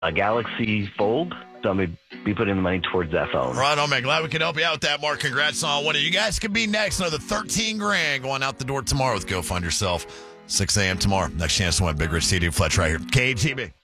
a Galaxy Fold. So I'm going to be putting the money towards that phone. Right on, man. Glad we could help you out with that, Mark. Congrats on winning. You guys could be next. Another $13,000 going out the door tomorrow with Go Find Yourself. 6 a.m. tomorrow. Next chance to win Big Rich CD Fletch right here. KGB.